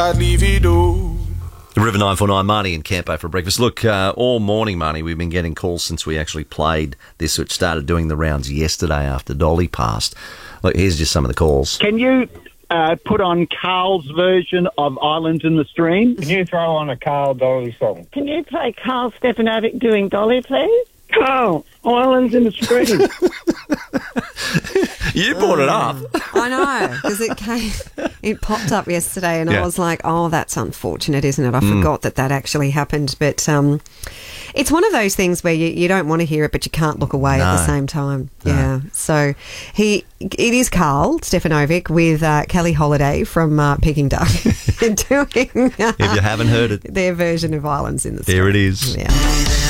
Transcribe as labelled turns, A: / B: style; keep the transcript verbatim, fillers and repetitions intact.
A: I'd leave you do.
B: River nine four nine, Marnie and Campo for breakfast. Look, uh, all morning, Marnie, we've been getting calls since we actually played this, which started doing the rounds yesterday after Dolly passed. Look, here's just some of the calls.
C: Can you uh, put on Carl's version of Islands in the Stream?
D: Can you throw on a Carl Dolly song?
E: Can you play Carl Stefanovic doing Dolly, please?
C: Carl, Islands in the Stream.
B: You brought it up.
F: I know, because it came, it popped up yesterday, and
B: Yeah.
F: I was like, "Oh, that's unfortunate, isn't it?" I mm. forgot that that actually happened. But um, it's one of those things where you, you don't want to hear it, but you can't look away
B: no.
F: at the same time.
B: No.
F: Yeah. So he, it is Carl Stefanovic with uh, Kelly Holiday from uh, Peking Duck doing uh,
B: If you haven't heard it,
F: their version of Islands in the Stream.
B: there it is.
F: Yeah.